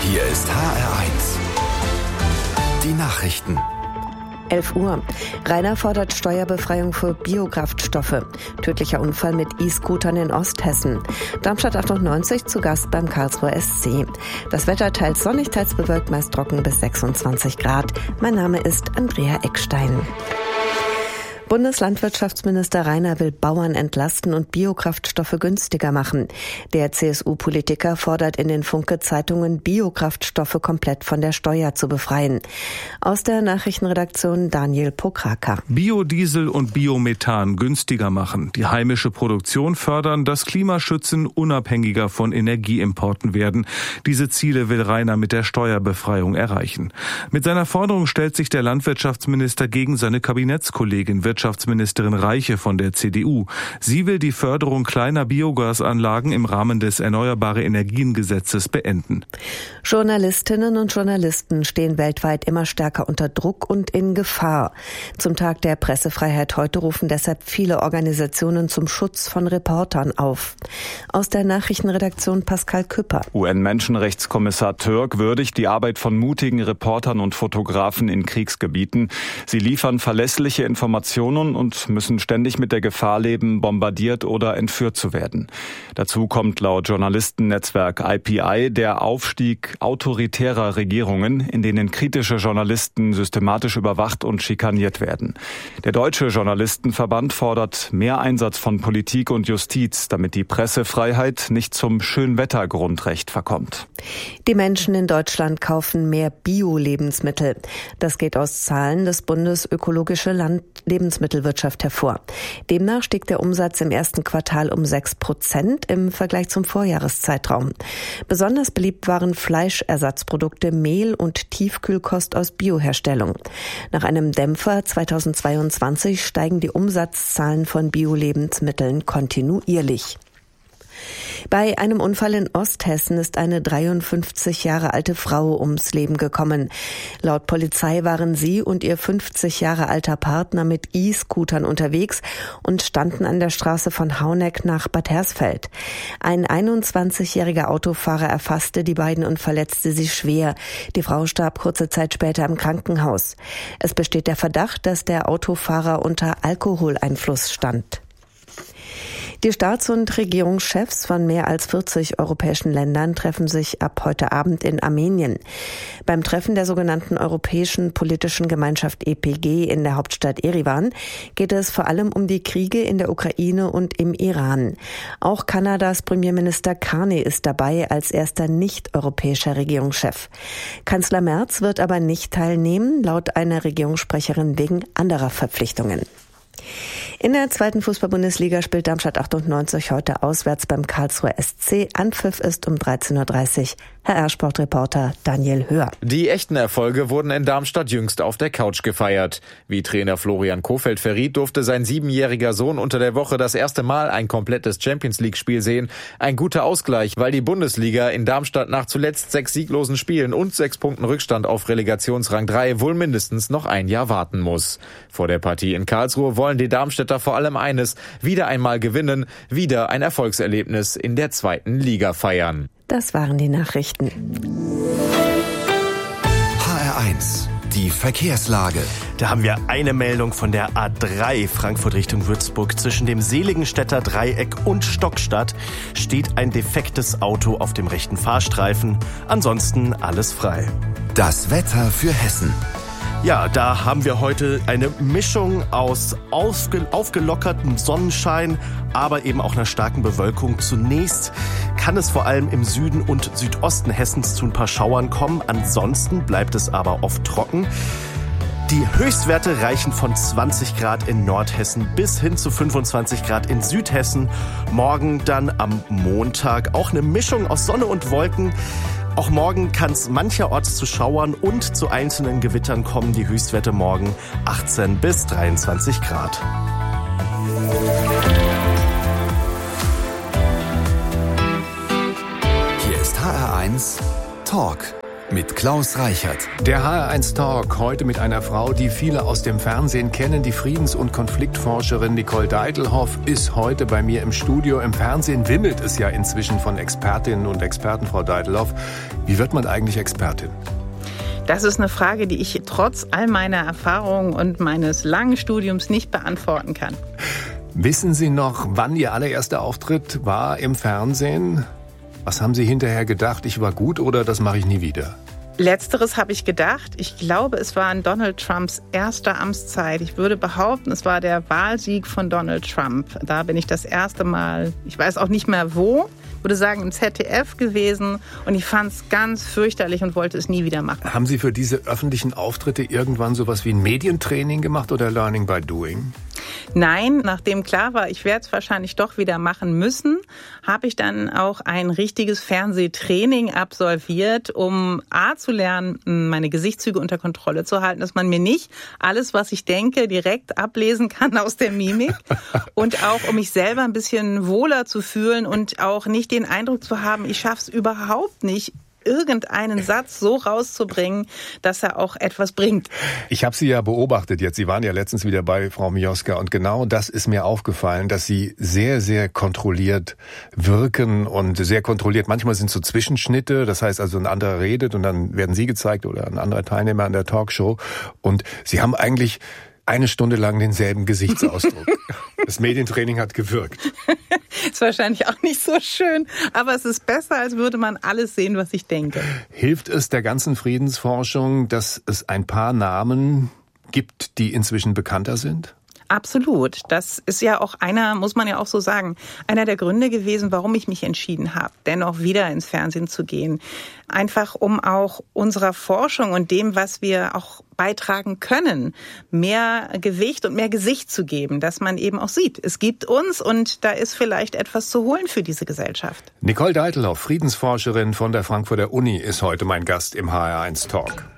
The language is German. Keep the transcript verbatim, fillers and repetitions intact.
Hier ist H R eins. Die Nachrichten. elf Uhr. Rainer fordert Steuerbefreiung für Biokraftstoffe. Tödlicher Unfall mit E-Scootern in Osthessen. Darmstadt achtundneunzig zu Gast beim Karlsruher S C. Das Wetter teils sonnig, teils bewölkt, meist trocken bis sechsundzwanzig Grad. Mein Name ist Andrea Eckstein. Bundeslandwirtschaftsminister Rainer will Bauern entlasten und Biokraftstoffe günstiger machen. Der C S U-Politiker fordert in den Funke-Zeitungen, Biokraftstoffe komplett von der Steuer zu befreien. Aus der Nachrichtenredaktion Daniel Pokraka. Biodiesel und Biomethan günstiger machen, die heimische Produktion fördern, das Klima schützen, unabhängiger von Energieimporten werden. Diese Ziele will Rainer mit der Steuerbefreiung erreichen. Mit seiner Forderung stellt sich der Landwirtschaftsminister gegen seine Kabinettskollegin Wirtschaftsministerin Reiche von der C D U. Sie will die Förderung kleiner Biogasanlagen im Rahmen des Erneuerbare-Energien-Gesetzes beenden. Journalistinnen und Journalisten stehen weltweit immer stärker unter Druck und in Gefahr. Zum Tag der Pressefreiheit heute rufen deshalb viele Organisationen zum Schutz von Reportern auf. Aus der Nachrichtenredaktion Pascal Küpper. U N-Menschenrechtskommissar Türk würdigt die Arbeit von mutigen Reportern und Fotografen in Kriegsgebieten. Sie liefern verlässliche Informationen und müssen ständig mit der Gefahr leben, bombardiert oder entführt zu werden. Dazu kommt laut Journalistennetzwerk I P I der Aufstieg autoritärer Regierungen, in denen kritische Journalisten systematisch überwacht und schikaniert werden. Der Deutsche Journalistenverband fordert mehr Einsatz von Politik und Justiz, damit die Pressefreiheit nicht zum Schönwettergrundrecht verkommt. Die Menschen in Deutschland kaufen mehr Bio-Lebensmittel. Das geht aus Zahlen des Bundes Ökologische Land Lebensmittelwirtschaft hervor. Demnach stieg der Umsatz im ersten Quartal um sechs Prozent im Vergleich zum Vorjahreszeitraum. Besonders beliebt waren Fleischersatzprodukte, Mehl und Tiefkühlkost aus Bioherstellung. Nach einem Dämpfer zweitausendzweiundzwanzig steigen die Umsatzzahlen von Bio-Lebensmitteln kontinuierlich. Bei einem Unfall in Osthessen ist eine dreiundfünfzig Jahre alte Frau ums Leben gekommen. Laut Polizei waren sie und ihr fünfzig Jahre alter Partner mit E-Scootern unterwegs und standen an der Straße von Hauneck nach Bad Hersfeld. Ein einundzwanzigjähriger Autofahrer erfasste die beiden und verletzte sie schwer. Die Frau starb kurze Zeit später im Krankenhaus. Es besteht der Verdacht, dass der Autofahrer unter Alkoholeinfluss stand. Die Staats- und Regierungschefs von mehr als vierzig europäischen Ländern treffen sich ab heute Abend in Armenien. Beim Treffen der sogenannten Europäischen Politischen Gemeinschaft E P G in der Hauptstadt Erivan geht es vor allem um die Kriege in der Ukraine und im Iran. Auch Kanadas Premierminister Carney ist dabei als erster nicht-europäischer Regierungschef. Kanzler Merz wird aber nicht teilnehmen, laut einer Regierungssprecherin wegen anderer Verpflichtungen. In der zweiten Fußball-Bundesliga spielt Darmstadt achtundneunzig heute auswärts beim Karlsruher S C. Anpfiff ist um dreizehn Uhr dreißig. H R-Sportreporter Daniel Höhr. Die echten Erfolge wurden in Darmstadt jüngst auf der Couch gefeiert. Wie Trainer Florian Kohfeldt verriet, durfte sein siebenjähriger Sohn unter der Woche das erste Mal ein komplettes Champions-League-Spiel sehen. Ein guter Ausgleich, weil die Bundesliga in Darmstadt nach zuletzt sechs sieglosen Spielen und sechs Punkten Rückstand auf Relegationsrang drei wohl mindestens noch ein Jahr warten muss. Vor der Partie in Karlsruhe wollen die Darmstädter vor allem eines: wieder einmal gewinnen, wieder ein Erfolgserlebnis in der zweiten Liga feiern. Das waren die Nachrichten. H R eins, die Verkehrslage. Da haben wir eine Meldung von der A drei Frankfurt Richtung Würzburg. Zwischen dem Seligenstädter Dreieck und Stockstadt steht ein defektes Auto auf dem rechten Fahrstreifen. Ansonsten alles frei. Das Wetter für Hessen. Ja, da haben wir heute eine Mischung aus aufge- aufgelockertem Sonnenschein, aber eben auch einer starken Bewölkung. Zunächst kann es vor allem im Süden und Südosten Hessens zu ein paar Schauern kommen. Ansonsten bleibt es aber oft trocken. Die Höchstwerte reichen von zwanzig Grad in Nordhessen bis hin zu fünfundzwanzig Grad in Südhessen. Morgen dann am Montag auch eine Mischung aus Sonne und Wolken. Auch morgen kann es mancherorts zu Schauern und zu einzelnen Gewittern kommen. Die Höchstwerte morgen achtzehn bis dreiundzwanzig Grad. Hier ist H R eins Talk mit Klaus Reichert. Der H R eins Talk heute mit einer Frau, die viele aus dem Fernsehen kennen. Die Friedens- und Konfliktforscherin Nicole Deitelhoff ist heute bei mir im Studio. Im Fernsehen wimmelt es ja inzwischen von Expertinnen und Experten, Frau Deitelhoff. Wie wird man eigentlich Expertin? Das ist eine Frage, die ich trotz all meiner Erfahrungen und meines langen Studiums nicht beantworten kann. Wissen Sie noch, wann Ihr allererster Auftritt war im Fernsehen? Was haben Sie hinterher gedacht? Ich war gut oder das mache ich nie wieder? Letzteres habe ich gedacht. Ich glaube, es war in Donald Trumps erster Amtszeit. Ich würde behaupten, es war der Wahlsieg von Donald Trump. Da bin ich das erste Mal, ich weiß auch nicht mehr wo, würde sagen im Z D F gewesen. Und ich fand es ganz fürchterlich und wollte es nie wieder machen. Haben Sie für diese öffentlichen Auftritte irgendwann sowas wie ein Medientraining gemacht oder Learning by Doing? Nein, nachdem klar war, ich werde es wahrscheinlich doch wieder machen müssen, habe ich dann auch ein richtiges Fernsehtraining absolviert, um A zu lernen, meine Gesichtszüge unter Kontrolle zu halten, dass man mir nicht alles, was ich denke, direkt ablesen kann aus der Mimik und auch, um mich selber ein bisschen wohler zu fühlen und auch nicht den Eindruck zu haben, ich schaffe es überhaupt nicht, irgendeinen Satz so rauszubringen, dass er auch etwas bringt. Ich habe Sie ja beobachtet jetzt. Sie waren ja letztens wieder bei Frau Mioska und genau das ist mir aufgefallen, dass Sie sehr, sehr kontrolliert wirken und sehr kontrolliert. Manchmal sind so Zwischenschnitte, das heißt also ein anderer redet und dann werden Sie gezeigt oder ein anderer Teilnehmer an der Talkshow und Sie haben eigentlich eine Stunde lang denselben Gesichtsausdruck. Das Medientraining hat gewirkt. Ist wahrscheinlich auch nicht so schön, aber es ist besser, als würde man alles sehen, was ich denke. Hilft es der ganzen Friedensforschung, dass es ein paar Namen gibt, die inzwischen bekannter sind? Absolut. Das ist ja auch einer, muss man ja auch so sagen, einer der Gründe gewesen, warum ich mich entschieden habe, dennoch wieder ins Fernsehen zu gehen. Einfach um auch unserer Forschung und dem, was wir auch beitragen können, mehr Gewicht und mehr Gesicht zu geben, dass man eben auch sieht, es gibt uns und da ist vielleicht etwas zu holen für diese Gesellschaft. Nicole Deitelhoff, Friedensforscherin von der Frankfurter Uni, ist heute mein Gast im H R eins Talk.